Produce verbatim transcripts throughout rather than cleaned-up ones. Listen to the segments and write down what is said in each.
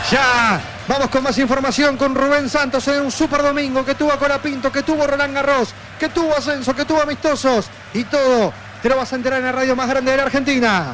Ya vamos con más información con Rubén Santos en un super domingo que tuvo a Colapinto, que tuvo Roland Garros, que tuvo ascenso, que tuvo amistosos y todo te lo vas a enterar en la radio más grande de la Argentina.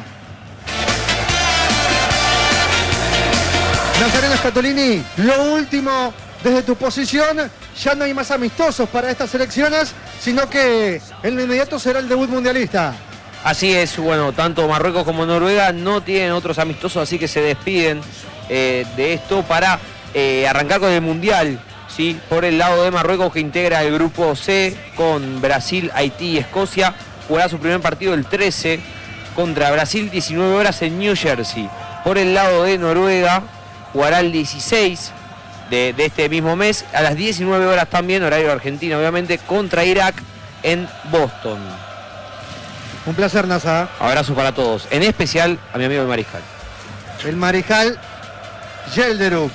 Nazareno Scatolini, lo último desde tu posición, ya no hay más amistosos para estas elecciones, sino que en lo inmediato será el debut mundialista. Así es, bueno, tanto Marruecos como Noruega no tienen otros amistosos, así que se despiden eh, de esto para eh, arrancar con el Mundial, ¿sí? Por el lado de Marruecos, que integra el grupo C con Brasil, Haití y Escocia, jugará su primer partido el trece contra Brasil, diecinueve horas en New Jersey. Por el lado de Noruega, jugará el dieciséis de, de este mismo mes, a las diecinueve horas también, horario argentino obviamente, contra Irak en Boston. Un placer, Nasa. Abrazo para todos, en especial a mi amigo el Mariscal. El Mariscal Yelderuk,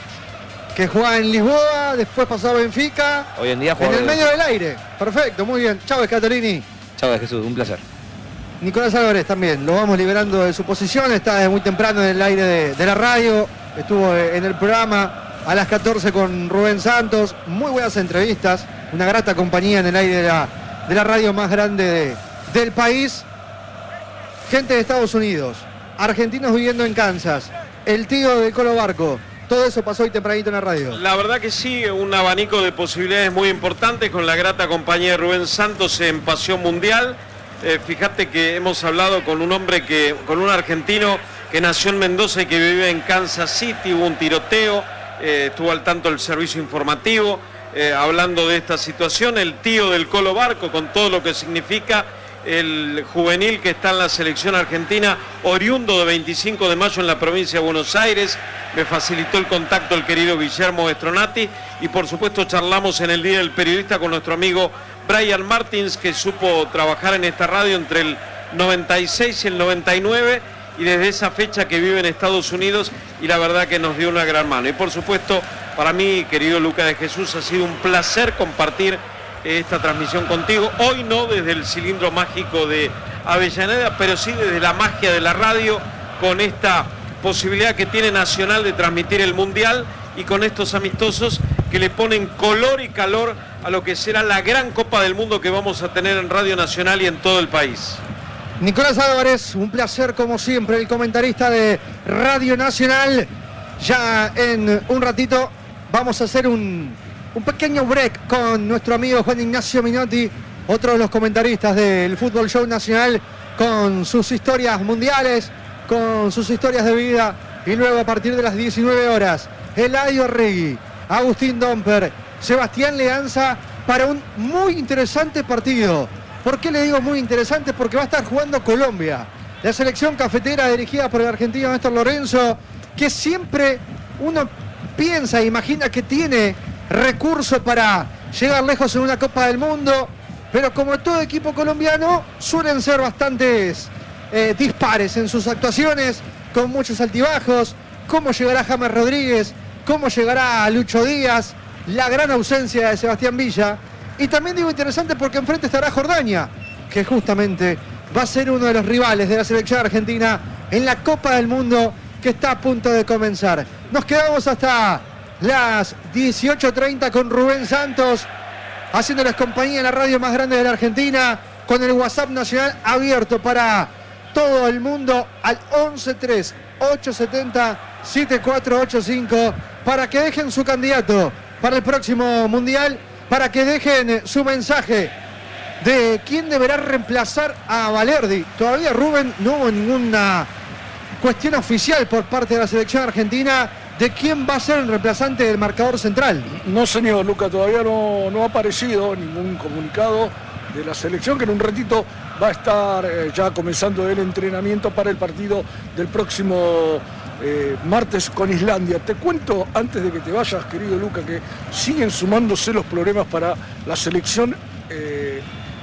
que juega en Lisboa, después pasó a Benfica. Hoy en día juega en el medio del aire. Perfecto, muy bien. Chau, Scatolini. Chau, Jesús, un placer. Nicolás Álvarez también, lo vamos liberando de su posición, está desde muy temprano en el aire de, de la radio, estuvo en el programa a las catorce con Rubén Santos, muy buenas entrevistas, una grata compañía en el aire de la, de la radio más grande de, del país. Gente de Estados Unidos, argentinos viviendo en Kansas, el tío de Colo Barco, todo eso pasó hoy tempranito en la radio. La verdad que sí, un abanico de posibilidades muy importantes con la grata compañía de Rubén Santos en Pasión Mundial. Eh, fíjate que hemos hablado con un hombre que, con un argentino que nació en Mendoza y que vive en Kansas City, hubo un tiroteo, eh, estuvo al tanto del servicio informativo, eh, hablando de esta situación, el tío del Colo Barco, con todo lo que significa, el juvenil que está en la selección argentina, oriundo de veinticinco de mayo en la provincia de Buenos Aires, me facilitó el contacto el querido Guillermo Estronati, y por supuesto charlamos en el Día del Periodista con nuestro amigo Brian Martins, que supo trabajar en esta radio entre el noventa y seis y el noventa y nueve, y desde esa fecha que vive en Estados Unidos, y la verdad que nos dio una gran mano. Y por supuesto, para mí, querido Luca de Jesús, ha sido un placer compartir esta transmisión contigo. Hoy no desde el cilindro mágico de Avellaneda, pero sí desde la magia de la radio, con esta posibilidad que tiene Nacional de transmitir el Mundial y con estos amistosos que le ponen color y calor a lo que será la gran Copa del Mundo que vamos a tener en Radio Nacional y en todo el país. Nicolás Álvarez, un placer como siempre, el comentarista de Radio Nacional. Ya en un ratito vamos a hacer un, un pequeño break con nuestro amigo Juan Ignacio Minotti, otro de los comentaristas del Fútbol Show Nacional, con sus historias mundiales, con sus historias de vida, y luego a partir de las diecinueve horas, Eladio Regui, Agustín Domper, Sebastián Leanza, para un muy interesante partido. ¿Por qué le digo muy interesante? Porque va a estar jugando Colombia, la selección cafetera dirigida por el argentino Néstor Lorenzo, que siempre uno piensa e imagina que tiene recursos para llegar lejos en una Copa del Mundo, pero como todo equipo colombiano suelen ser bastantes eh, dispares en sus actuaciones, con muchos altibajos. ¿Cómo llegará James Rodríguez? ¿Cómo llegará Lucho Díaz? La gran ausencia de Sebastián Villa. Y también digo interesante porque enfrente estará Jordania, que justamente va a ser uno de los rivales de la selección argentina en la Copa del Mundo que está a punto de comenzar. Nos quedamos hasta las dieciocho treinta con Rubén Santos, haciéndoles compañía en la radio más grande de la Argentina, con el WhatsApp nacional abierto para todo el mundo al once tres ocho siete cero siete cuatro ocho cinco, para que dejen su candidato para el próximo Mundial, para que dejen su mensaje de quién deberá reemplazar a Valerdi. Todavía, Rubén, no hubo ninguna cuestión oficial por parte de la selección argentina de quién va a ser el reemplazante del marcador central. No, señor, Luca, todavía no, no ha aparecido ningún comunicado de la selección, que en un ratito va a estar eh, ya comenzando el entrenamiento para el partido del próximo eh, martes con Islandia. Te cuento, antes de que te vayas, querido Luca, que siguen sumándose los problemas para la selección eh,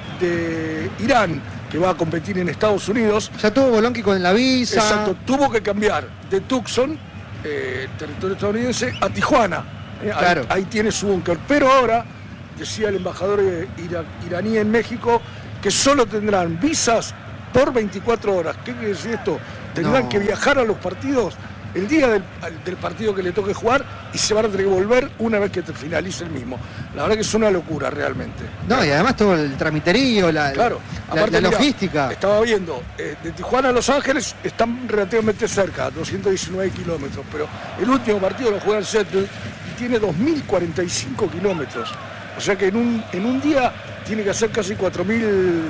de Irán, que va a competir en Estados Unidos. Ya tuvo Bolonqui con la visa. Exacto, tuvo que cambiar de Tucson, eh, territorio estadounidense, a Tijuana. Eh, claro. ahí, ahí tiene su búnker. Pero ahora, decía el embajador ira, iraní en México, que solo tendrán visas por veinticuatro horas. ¿Qué quiere decir esto? Tendrán no. que viajar a los partidos el día del, del partido que le toque jugar y se van a tener que volver una vez que finalice el mismo. La verdad que es una locura realmente. No, y además todo el tramiterío, la, claro, la, aparte, la mira, logística. Estaba viendo, eh, de Tijuana a Los Ángeles están relativamente cerca, doscientos diecinueve kilómetros, pero el último partido lo juega en Seattle y tiene dos mil cuarenta y cinco kilómetros. O sea que en un, en un día tiene que hacer casi cuatro mil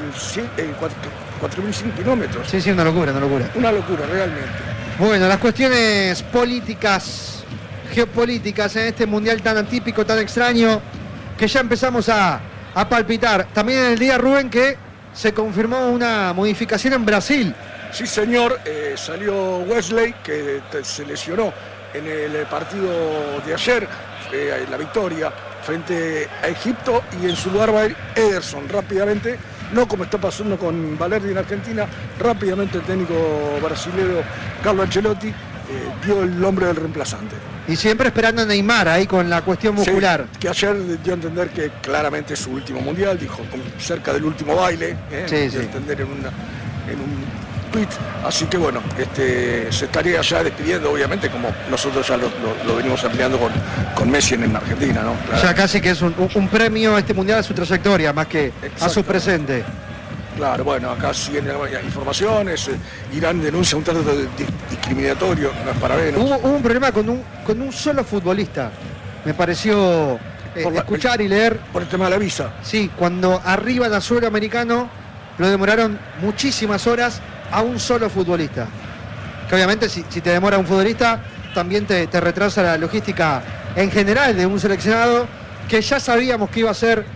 cien kilómetros. Sí, sí, una locura, una locura. Una locura, realmente. Bueno, las cuestiones políticas, geopolíticas en este mundial tan atípico, tan extraño, que ya empezamos a, a palpitar. También en el día, Rubén, que se confirmó una modificación en Brasil. Sí, señor, eh, salió Wesley, que se lesionó en el partido de ayer, eh, en la victoria frente a Egipto, y en su lugar va a ir Ederson rápidamente, no como está pasando con Valerdi en Argentina. Rápidamente el técnico brasileño Carlo Ancelotti eh, dio el nombre del reemplazante. Y siempre esperando a Neymar ahí con la cuestión muscular. Sí, que ayer dio a entender que claramente es su último mundial, dijo cerca del último baile, eh, sí, dio sí. a entender en, una, en un tweet. Así que bueno, este, se estaría ya despidiendo, obviamente, como nosotros ya lo, lo, lo venimos empleando con, con Messi en, en Argentina, ¿no? Claro. Ya casi que es un, un premio a este mundial a su trayectoria, más que a su presente. Claro, bueno, acá siguen informaciones, eh, Irán denuncia un trato discriminatorio, no es para menos. Hubo, hubo un problema con un, con un solo futbolista, me pareció eh, la, escuchar y leer. Por el tema de la visa. Sí, cuando arriban a suelo americano, lo demoraron muchísimas horas a un solo futbolista. Que obviamente si, si te demora un futbolista, también te, te retrasa la logística en general de un seleccionado, que ya sabíamos que iba a ser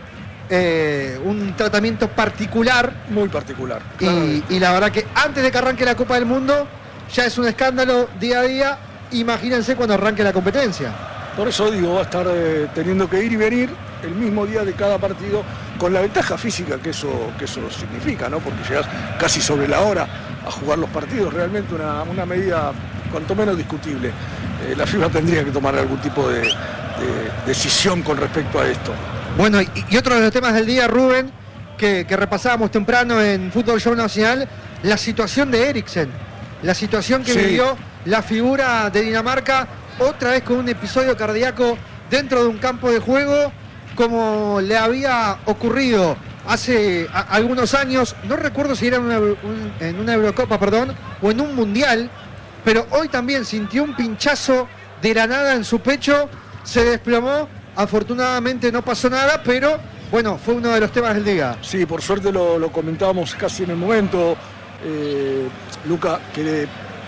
Eh, un tratamiento particular. Muy particular. Y, y la verdad que antes de que arranque la Copa del Mundo ya es un escándalo día a día. Imagínense cuando arranque la competencia. Por eso digo, va a estar eh, teniendo que ir y venir el mismo día de cada partido, con la ventaja física que eso, que eso significa, ¿no? Porque llegas casi sobre la hora a jugar los partidos. Realmente una, una medida cuanto menos discutible. Eh, la FIFA tendría que tomar algún tipo de, de decisión con respecto a esto. Bueno, y, y otro de los temas del día, Rubén, que, que repasábamos temprano en Fútbol Show Nacional, la situación de Eriksen, la situación que sí. vivió la figura de Dinamarca, otra vez con un episodio cardíaco dentro de un campo de juego, como le había ocurrido hace a, algunos años, no recuerdo si era en una, un, en una Eurocopa, perdón, o en un Mundial, pero hoy también sintió un pinchazo de la nada en su pecho, se desplomó. Afortunadamente no pasó nada, pero bueno, fue uno de los temas del día. Sí, por suerte lo, lo comentábamos casi en el momento, eh, Luca, que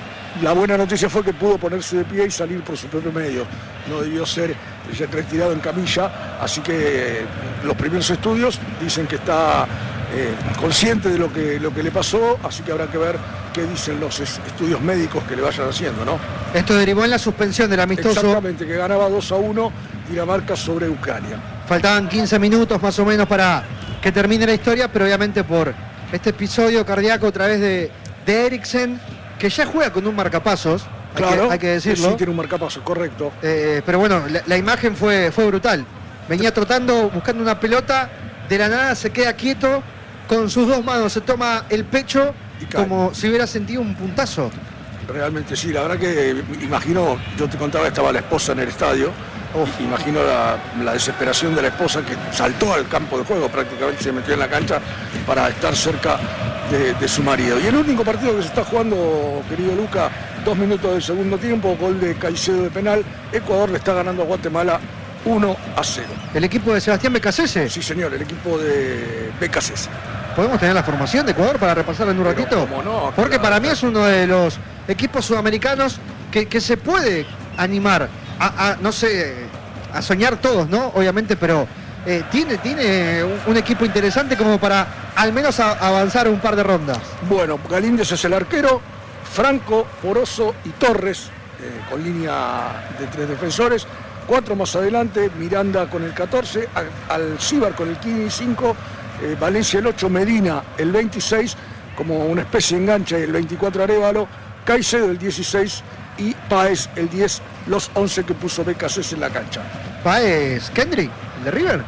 la buena noticia fue que pudo ponerse de pie y salir por su propio medio. No debió ser ya retirado en camilla, así que eh, los primeros estudios dicen que está eh, consciente de lo que, lo que le pasó, así que habrá que ver qué dicen los estudios médicos que le vayan haciendo, ¿no? Esto derivó en la suspensión del amistoso. Exactamente, que ganaba dos a uno Dinamarca sobre Ucrania. Faltaban quince minutos más o menos para que termine la historia, pero obviamente por este episodio cardíaco a través de, de Eriksen, que ya juega con un marcapasos, claro, hay, que, hay que decirlo. Sí, tiene un marcapasos, correcto. Eh, pero bueno, la, la imagen fue, fue brutal. Venía trotando, buscando una pelota, de la nada se queda quieto, con sus dos manos se toma el pecho, como si hubiera sentido un puntazo. Realmente sí, la verdad que imagino, yo te contaba, estaba la esposa en el estadio. Uf, imagino la, la desesperación de la esposa, que saltó al campo de juego, prácticamente se metió en la cancha para estar cerca de, de su marido. Y el único partido que se está jugando, querido Luca, dos minutos del segundo tiempo, gol de Caicedo de penal. Ecuador le está ganando a Guatemala uno a cero. ¿El equipo de Sebastián Becasese? Sí, señor, el equipo de Becasese. ¿Podemos tener la formación de Ecuador para repasarla en un Pero ratito? ¿cómo no? Porque claro, para mí es uno de los equipos sudamericanos que, que se puede animar a, a, no sé, a soñar todos, ¿no? Obviamente, pero eh, tiene, tiene un, un equipo interesante como para al menos a, avanzar un par de rondas. Bueno, Galíndez es el arquero, Franco, Poroso y Torres, eh, con línea de tres defensores. Cuatro más adelante, Miranda con el catorce, Alcíbar con el quince y cinco, eh, Valencia el ocho, Medina el veintiséis, como una especie de enganche, el veinticuatro Arévalo, Caicedo el dieciséis y Páez el diez, los once que puso Becasese en la cancha. Páez, Kendrick, el de River.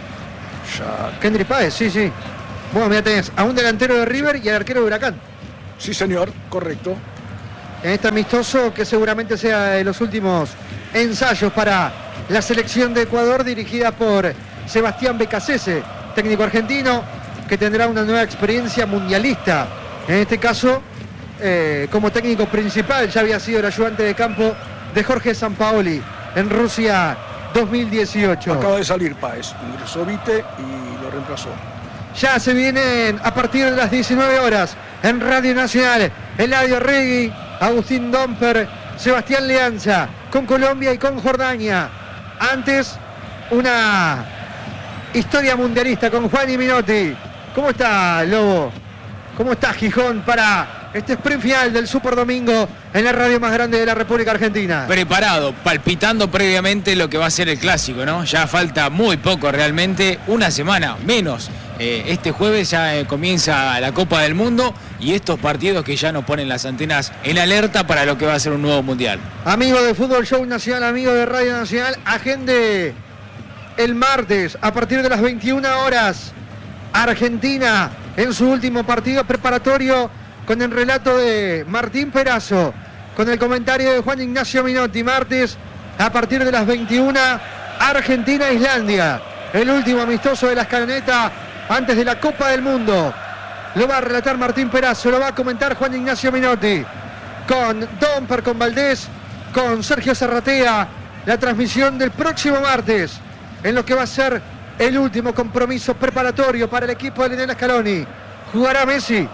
Ya. Kendrick Páez, sí, sí. Bueno, mira, tenés a un delantero de River y al arquero de Huracán. Sí, señor, correcto. en este amistoso que seguramente sea de los últimos ensayos para la selección de Ecuador dirigida por Sebastián Becasese, técnico argentino que tendrá una nueva experiencia mundialista. En este caso, eh, como técnico principal, ya había sido el ayudante de campo de Jorge Sampaoli en Rusia dos mil dieciocho. Acaba de salir Páez, ingresó Vite y lo reemplazó. Ya se vienen a partir de las diecinueve horas en Radio Nacional, Eladio Regui, Agustín Domper, Sebastián Leanza, con Colombia y con Jordania. Antes, una historia mundialista con Juan Minotti. ¿Cómo está, Lobo? ¿Cómo está Gijón para este sprint final del Super Domingo en la radio más grande de la República Argentina? Preparado, palpitando previamente lo que va a ser el clásico, ¿no? Ya falta muy poco realmente, una semana menos. Eh, este jueves ya eh, comienza la Copa del Mundo y estos partidos que ya nos ponen las antenas en alerta para lo que va a ser un nuevo mundial. Amigo de Fútbol Show Nacional, amigo de Radio Nacional, agende el martes a partir de las veintiuna horas. Argentina en su último partido preparatorio con el relato de Martín Perazo, con el comentario de Juan Ignacio Minotti. Martes a partir de las veintiuna, Argentina-Islandia, el último amistoso de la escaloneta antes de la Copa del Mundo. Lo va a relatar Martín Perazo, lo va a comentar Juan Ignacio Minotti, con Domper, con Valdés, con Sergio Zarratea. La transmisión del próximo martes en lo que va a ser el último compromiso preparatorio para el equipo de Lionel Scaloni. Jugará Messi,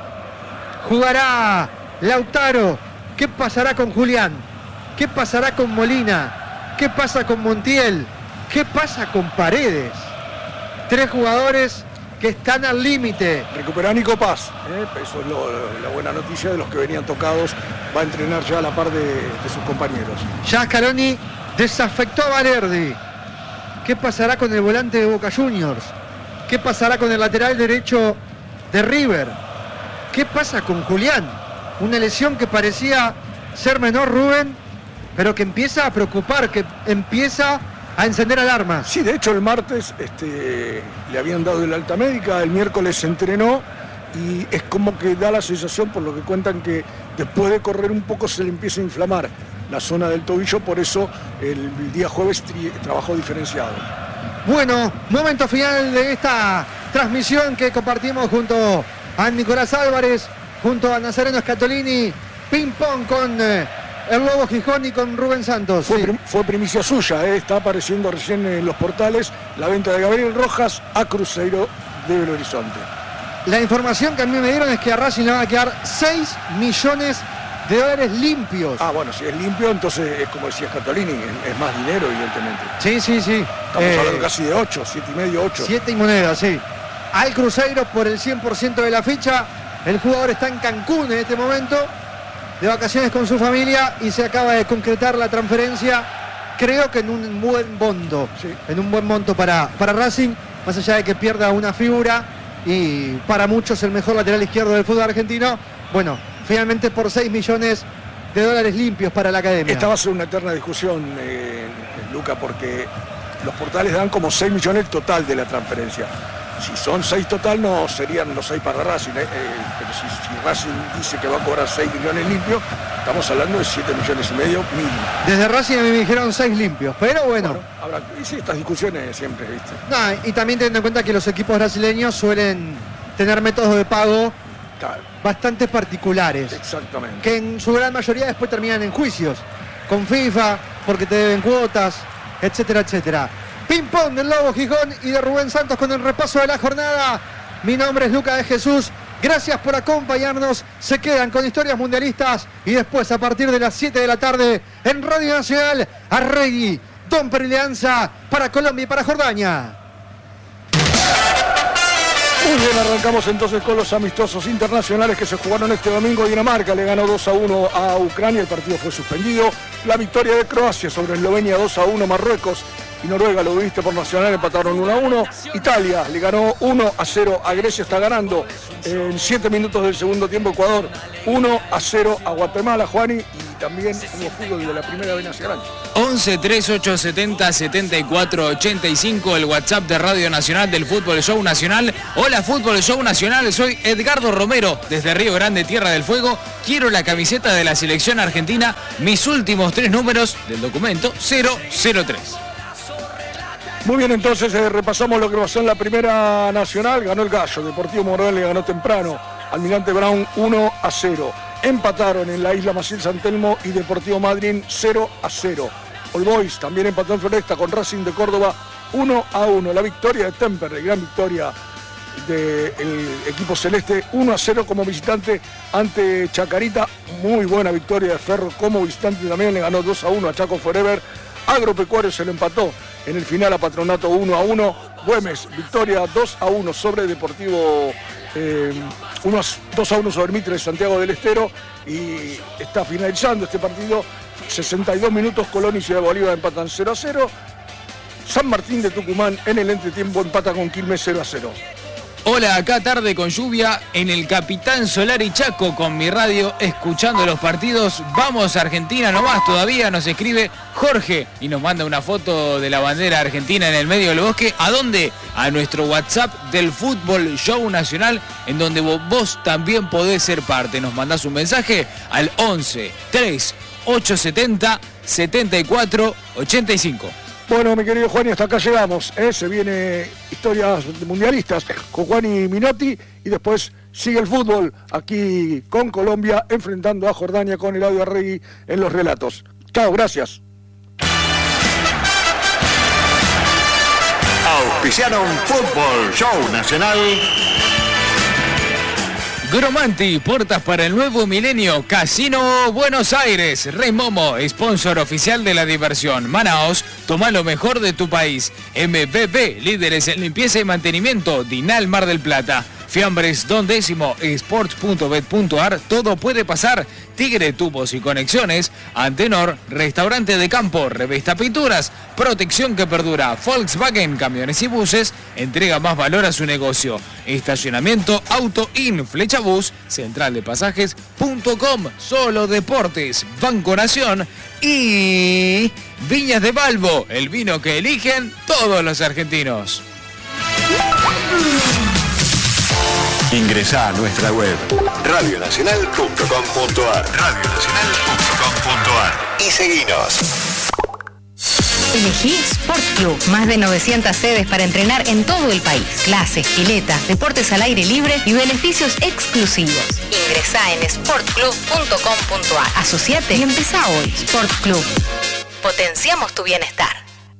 jugará Lautaro. ¿Qué pasará con Julián? ¿Qué pasará con Molina? ¿Qué pasa con Montiel? ¿Qué pasa con Paredes? Tres jugadores que están al límite. Recupera Nico Paz, ¿eh? Eso es lo, la buena noticia de los que venían tocados. Va a entrenar ya a la par de, de sus compañeros. Ya Scaloni desafectó a Valerdi. ¿Qué pasará con el volante de Boca Juniors? ¿Qué pasará con el lateral derecho de River? ¿Qué pasa con Julián? Una lesión que parecía ser menor, Rubén, pero que empieza a preocupar, que empieza a encender alarmas. Sí, de hecho el martes este, le habían dado el alta médica, el miércoles se entrenó y es como que da la sensación, por lo que cuentan, que después de correr un poco se le empieza a inflamar la zona del tobillo, por eso el día jueves trabajó diferenciado. Bueno, momento final de esta transmisión que compartimos junto a Nicolás Álvarez, junto a Nazareno Scatolini, ping pong con eh, el Lobo Gijón y con Rubén Santos. Fue, sí. prim fue primicia suya, eh, está apareciendo recién en los portales la venta de Gabriel Rojas a Cruzeiro de Belo Horizonte. La información que a mí me dieron es que a Racing le van a quedar seis millones de dólares limpios. Ah, bueno, si es limpio, entonces es como decía Scatolini, es más dinero, evidentemente. Sí, sí, sí. Estamos eh, hablando casi de ocho, siete y medio, ocho. siete y moneda, sí. Al Cruzeiro por el cien por ciento de la ficha. El jugador está en Cancún en este momento, de vacaciones con su familia, y se acaba de concretar la transferencia, creo que en un buen monto, sí. en un buen monto para, para Racing, más allá de que pierda una figura y para muchos el mejor lateral izquierdo del fútbol argentino. Bueno, finalmente por seis millones de dólares limpios para la academia. Esta va a ser una eterna discusión, eh, Luca, porque los portales dan como seis millones total de la transferencia. Si son seis total, no serían los seis para Racing, eh, eh, pero si, si Racing dice que va a cobrar seis millones limpios, estamos hablando de siete millones y medio mínimo. Desde Racing a mí me dijeron seis limpios, pero bueno. bueno habrá, y sí, estas discusiones siempre, ¿viste? Nah, y también teniendo en cuenta que los equipos brasileños suelen tener métodos de pago claro. bastante particulares. Exactamente. Que en su gran mayoría después terminan en juicios con FIFA, porque te deben cuotas, etcétera, etcétera. Ping pong del Lobo Gijón y de Rubén Santos con el repaso de la jornada. Mi nombre es Luca de Jesús. Gracias por acompañarnos. Se quedan con historias mundialistas y después a partir de las siete de la tarde en Radio Nacional, Arregui, Domper y Leanza para Colombia y para Jordania. Muy bien, arrancamos entonces con los amistosos internacionales que se jugaron este domingo. Dinamarca le ganó dos a uno a Ucrania, el partido fue suspendido. La victoria de Croacia sobre Eslovenia dos a uno, Marruecos y Noruega, lo viste por Nacional, empataron uno a uno. Italia le ganó uno a cero a Grecia, está ganando en siete minutos del segundo tiempo. Ecuador uno a cero a Guatemala, Juani, y también hubo fútbol de la Primera B Nacional. once treinta y ocho setenta setenta y cuatro ochenta y cinco, el WhatsApp de Radio Nacional del Fútbol Show Nacional. Hola Fútbol Show Nacional, soy Edgardo Romero desde Río Grande, Tierra del Fuego. Quiero la camiseta de la selección argentina, mis últimos tres números del documento cero cero tres. Muy bien, entonces eh, repasamos lo que pasó en la Primera Nacional. Ganó el Gallo, Deportivo Morón le ganó temprano, Almirante Brown uno a cero. Empataron en la Isla Maciel San Telmo y Deportivo Madryn cero a cero. All Boys también empató en Floresta con Racing de Córdoba uno a uno. La victoria de Temperley, gran victoria del equipo celeste, uno a cero como visitante ante Chacarita. Muy buena victoria de Ferro como visitante, también le ganó dos a uno a Chaco Forever. Agropecuario se lo empató en el final a Patronato uno a uno. Güemes, victoria dos a uno sobre Deportivo, eh, dos a uno sobre Mitre de Santiago del Estero. Y está finalizando este partido, sesenta y dos minutos, Colón y Ciudad Bolívar empatan cero a cero. San Martín de Tucumán en el entretiempo empata con Quilmes cero a cero. Hola, acá tarde con lluvia en el Capitán Solari Chaco con mi radio, escuchando los partidos. Vamos Argentina nomás, todavía nos escribe Jorge y nos manda una foto de la bandera argentina en el medio del bosque. ¿A dónde? A nuestro WhatsApp del Fútbol Show Nacional, en donde vos también podés ser parte. Nos mandás un mensaje al once treinta y ocho setenta setenta y cuatro ochenta y cinco. Bueno, mi querido Juan, y hasta acá llegamos. ¿eh? Se viene historias mundialistas con Juan y Minotti y después sigue el fútbol aquí con Colombia enfrentando a Jordania con Eladio Arregui en los relatos. Chao, gracias. Auspiciaron Fútbol Show Nacional. Gromanti, puertas para el nuevo milenio. Casino Buenos Aires. Rey Momo, sponsor oficial de la diversión. Manaos, toma lo mejor de tu país. M V P, líderes en limpieza y mantenimiento. Dinal Mar del Plata. Fiambres Don Décimo, sports punto bet punto ar, todo puede pasar. Tigre Tubos y Conexiones, Antenor, Restaurante de Campo, Revista Pinturas, Protección que Perdura, Volkswagen, Camiones y Buses, entrega más valor a su negocio. Estacionamiento Auto In, Flechabús, Central de Pasajes punto com, Solo Deportes, Banco Nación y Viñas de Balbo, el vino que eligen todos los argentinos. Ingresá a nuestra web radio nacional punto com punto ar radio nacional punto com punto ar y seguinos. Elegí Sport Club, más de novecientas sedes para entrenar en todo el país. Clases, piletas, deportes al aire libre y beneficios exclusivos. Ingresá en sport club punto com punto ar. Asociate y empezá hoy. Sport Club. Potenciamos tu bienestar.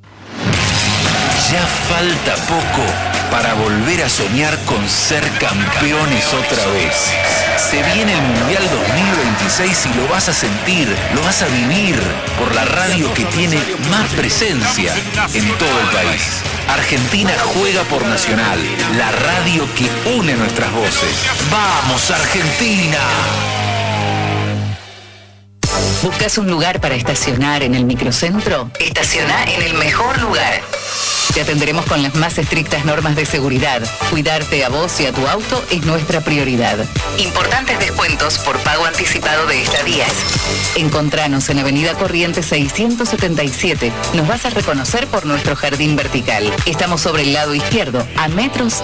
Ya falta poco para volver a soñar con ser campeones otra vez. Se viene el Mundial dos mil veintiséis y lo vas a sentir, lo vas a vivir por la radio que tiene más presencia en todo el país. Argentina juega por Nacional, la radio que une nuestras voces. ¡Vamos, Argentina! ¿Buscas un lugar para estacionar en el microcentro? Estaciona en el mejor lugar. Te atenderemos con las más estrictas normas de seguridad. Cuidarte a vos y a tu auto es nuestra prioridad. Importantes descuentos por pago anticipado de estadías. Encontranos en Avenida Corrientes seiscientos setenta y siete. Nos vas a reconocer por nuestro jardín vertical. Estamos sobre el lado izquierdo, a metros